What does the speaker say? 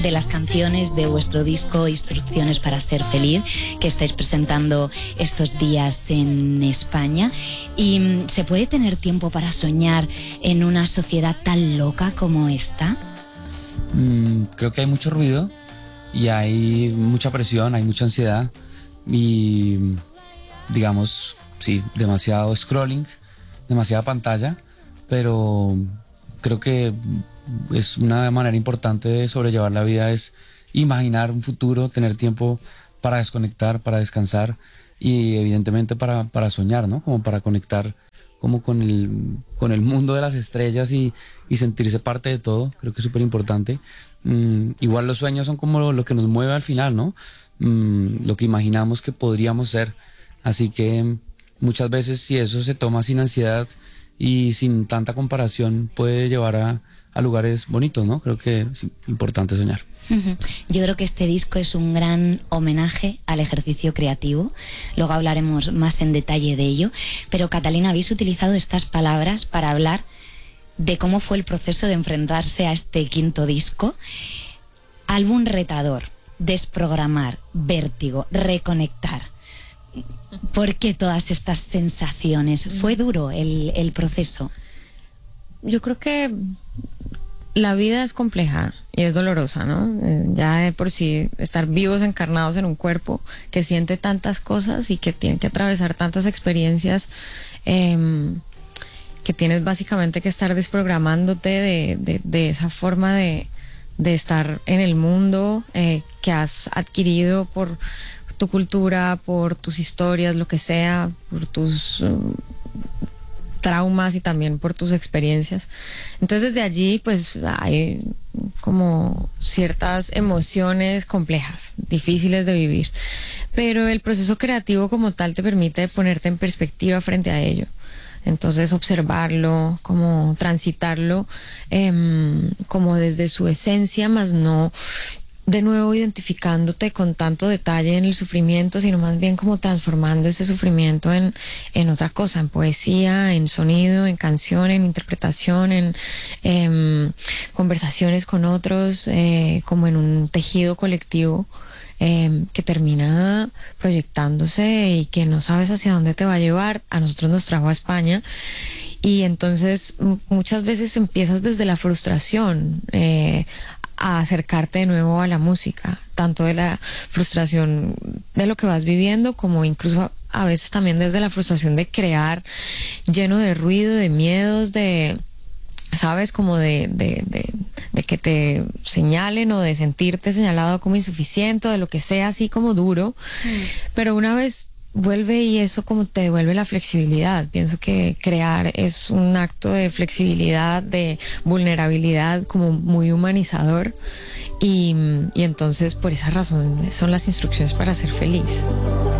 de las canciones de vuestro disco Instrucciones para ser feliz, que estáis presentando estos días en España. ¿Y se puede tener tiempo para soñar en una sociedad tan loca como esta? Creo que hay mucho ruido y hay mucha presión, hay mucha ansiedad y, digamos, sí, demasiado scrolling, demasiada pantalla, pero creo que es una manera importante de sobrellevar la vida, es imaginar un futuro, tener tiempo para desconectar, para descansar y evidentemente para soñar, ¿no? Como para conectar como con el mundo de las estrellas y sentirse parte de todo. Creo que es súper importante. Igual los sueños son como lo que nos mueve al final, ¿no? Lo que imaginamos que podríamos ser. Así que muchas veces, si eso se toma sin ansiedad y sin tanta comparación, puede llevar a lugares bonitos, ¿no? Creo que es importante soñar. Yo creo que este disco es un gran homenaje al ejercicio creativo. Luego hablaremos más en detalle de ello. Pero Catalina, habéis utilizado estas palabras para hablar de cómo fue el proceso de enfrentarse a este quinto disco. Álbum retador, desprogramar, vértigo, reconectar. ¿Por qué todas estas sensaciones? ¿Fue duro el proceso? Yo creo que la vida es compleja y es dolorosa, ¿no? Ya de por sí estar vivos, encarnados en un cuerpo que siente tantas cosas y que tiene que atravesar tantas experiencias, que tienes básicamente que estar desprogramándote de esa forma de estar en el mundo que has adquirido por tu cultura, por tus historias, lo que sea, por tus traumas y también por tus experiencias. Entonces desde allí pues hay como ciertas emociones complejas, difíciles de vivir, pero el proceso creativo como tal te permite ponerte en perspectiva frente a ello. Entonces observarlo, como transitarlo como desde su esencia, más no de nuevo identificándote con tanto detalle en el sufrimiento, sino más bien como transformando ese sufrimiento en otra cosa, en poesía, en sonido, en canción, en interpretación, en conversaciones con otros, como en un tejido colectivo que termina proyectándose y que no sabes hacia dónde te va a llevar. A nosotros nos trajo a España. Y entonces muchas veces empiezas desde la frustración a acercarte de nuevo a la música, tanto de la frustración de lo que vas viviendo, como incluso a veces también desde la frustración de crear lleno de ruido, de miedos, de, ¿sabes? Como de que te señalen o de sentirte señalado como insuficiente, de lo que sea, así como duro. Pero una vez vuelve y eso como te devuelve la flexibilidad. Pienso que crear es un acto de flexibilidad, de vulnerabilidad, como muy humanizador. Y entonces por esa razón son las instrucciones para ser feliz.